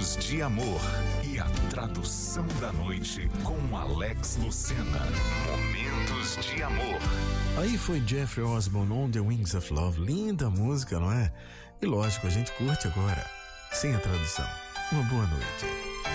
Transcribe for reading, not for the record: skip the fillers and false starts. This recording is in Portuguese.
Momentos de amor e a tradução da noite com Alex Lucena. Momentos de amor. Aí foi Jeffrey Osborne, On the Wings of Love. Linda música, não é? E lógico, a gente curte agora, sem a tradução. Uma boa noite.